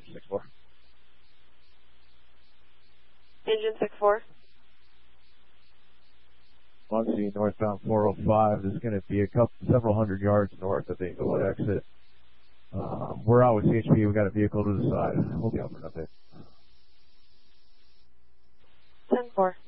6-4. Engine 6-4. Muncie, northbound 405. There's going to be several hundred yards north of the Inglewood exit. We're out with CHP. We got a vehicle to the side. We'll be out for an update. 10-4.